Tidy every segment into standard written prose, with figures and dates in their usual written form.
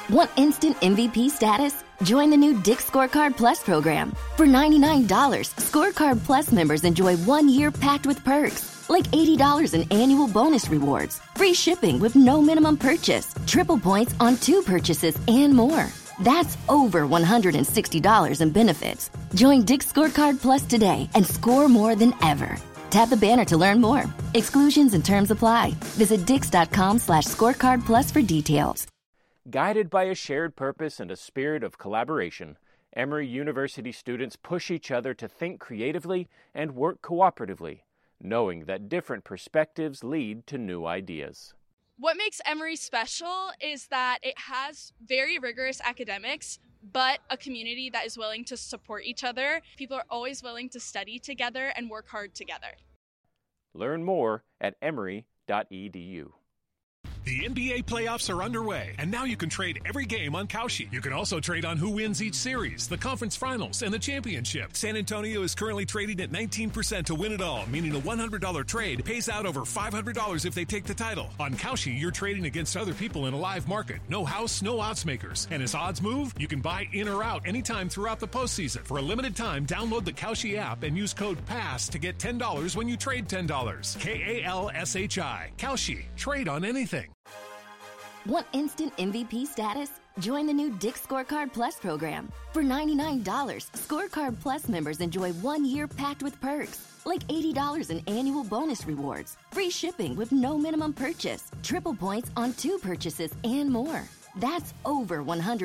Want instant MVP status? Join the new Dick's Scorecard Plus program. For $99, Scorecard Plus members enjoy 1 year packed with perks, like $80 in annual bonus rewards, free shipping with no minimum purchase, triple points on 2 purchases, and more. That's over $160 in benefits. Join Dick's Scorecard Plus today and score more than ever. Tap the banner to learn more. Exclusions and terms apply. Visit dix.com/scorecard plus for details. Guided by a shared purpose and a spirit of collaboration, Emory University students push each other to think creatively and work cooperatively, knowing that different perspectives lead to new ideas. What makes Emory special is that it has very rigorous academics, but a community that is willing to support each other. People are always willing to study together and work hard together. Learn more at emory.edu. The NBA playoffs are underway, and now you can trade every game on Kalshi. You can also trade on who wins each series, the conference finals, and the championship. San Antonio is currently trading at 19% to win it all, meaning a $100 trade pays out over $500 if they take the title. On Kalshi, you're trading against other people in a live market. No house, no odds makers. And as odds move, you can buy in or out anytime throughout the postseason. For a limited time, download the Kalshi app and use code PASS to get $10 when you trade $10. KALSHI. Kalshi. Trade on anything. Want instant MVP status? Join the new Dick's Scorecard Plus program. For $99, Scorecard Plus members enjoy 1 year packed with perks, like $80 in annual bonus rewards, free shipping with no minimum purchase, triple points on 2 purchases, and more. That's over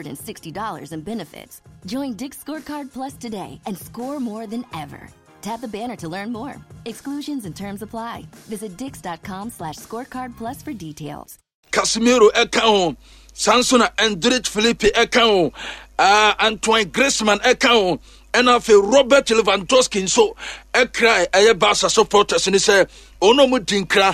$160 in benefits. Join Dick's Scorecard Plus today and score more than ever. Tap the banner to learn more. Exclusions and terms apply. Visit dix.com/scorecard plus for details. Casemiro Ekao, Samson Andrich Felipe Ekao, Antoine Griezmann Ekao, and after Robert Lewandowski so Ekra Ayabasa supporters and he said, "Oh no, Mudinkra."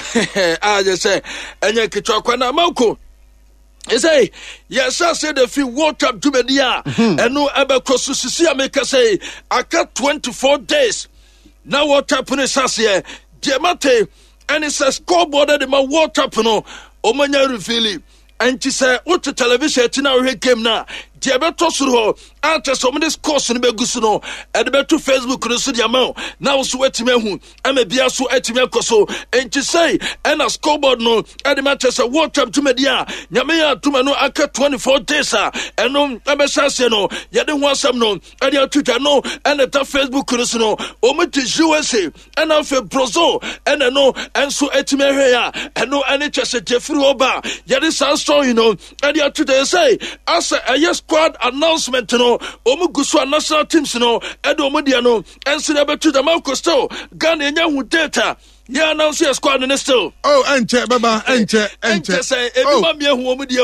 I just say, and you can talk when I'm Malco. He say, yes, I said if you walk up to Media and no ever cross to see America say, I got 24 days. Now what happened is here, Diamante, and it says, scoreboard at my water no. Omanya reveal and she said, what the television tina game na diabeto suru ante so many scores ni begusu no e de beto Facebook no so dia ma now so etime hu am bia so etime koso and she say and a scoreboard no e de Manchester World Cup to media nyame ya tuma no aka 24 days and no e be chance no ye de ho asam no e de Twitter no and the Facebook no so no omiti USA and of Brazil and no and so etime hwe ya and no any chese Jeffrey Oba ye de sound story no e de Twitter say as a yes squad announcement no omugusu national teams no edo omudia no enso na betu the Marco still Ghana nya hu data yeah announce your squad in still enche baba enche say eduma me hu omudia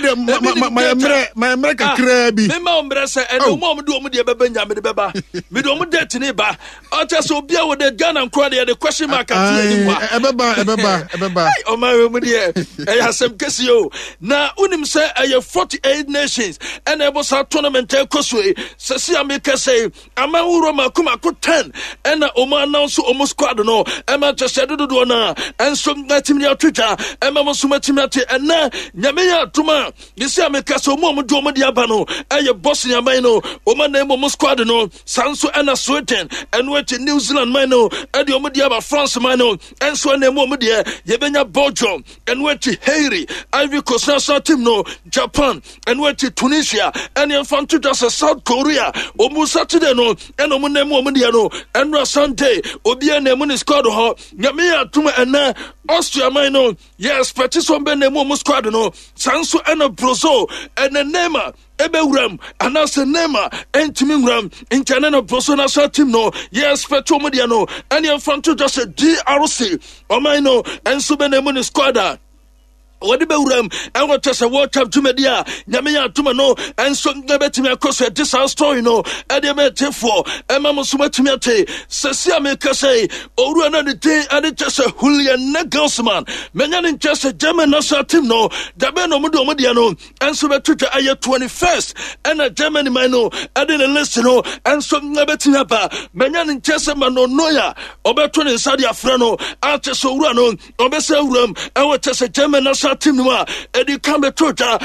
my America krabi me ma ombre say edo mo omudu omudia beba nya me de beba me do omu date ni ba o just obia with the Ghana crowd the question mark at you ebeba o ma omudia e asem kesi o na unim say 48 nations and able tournament ekoswe sesi America say ama Roma kuma ko 10 and omo announce omo squad no e ma just do na and so matimi ya Twitter e ma so matimi ate and na nyame ya tuma yesi America so omo do omo dia ba no e boss nyame no omo na omo squad no sanso and Sweden and what New Zealand man no e de omo dia ba France man no and so na omo dia ye benya Belgium and what Haiti Ivory Coast national team no Japan and what Tunisia and Infantu das South Korea omu Saturday no and omu nemu omu dia no and Sunday obi na emu ni squad ho nyame atuma ena Austria man no yes petition be nemu omu squad no sanso and Brazil and Neymar ebewuram anase Neymar entimi wuram inchane no Brazil national team no yes petition omu dia no and Infantu das DRC oman no enso be nemu ni squad Wadi be uram and what just a World Cup to media nyame atuma no and so nebetimi across this story no e de mete for e ma musuma timi ate sesi America say oru na the day and just a Julian Nagelsmann menya just a German national team no da be no mudo omudia no and so be Twitter aye 21st and a Germany man no and in the list no and so nebetimi apa menya just a man no noya obeto ne sadia afra no ate so oru no obese uram and what just a German national team no e di kambe Twitter